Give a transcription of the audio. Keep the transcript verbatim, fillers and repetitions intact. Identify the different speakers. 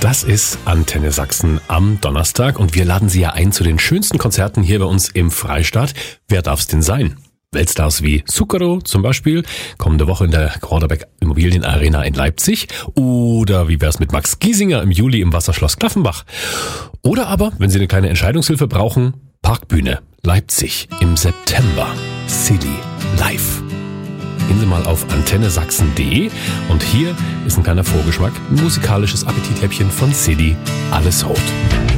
Speaker 1: Das ist Antenne Sachsen am Donnerstag und wir laden Sie ja ein zu den schönsten Konzerten hier bei uns im Freistaat. Wer darf's denn sein? Weltstars wie Zucchero zum Beispiel, kommende Woche in der Quarterback Immobilien Arena in Leipzig. Oder wie wär's mit Max Giesinger im Juli im Wasserschloss Klaffenbach? Oder aber, wenn Sie eine kleine Entscheidungshilfe brauchen, Parkbühne Leipzig im September. City Live. Gehen Sie mal auf antenne sachsen punkt de und hier ist ein kleiner Vorgeschmack, ein musikalisches Appetithäppchen von City. Alles rot.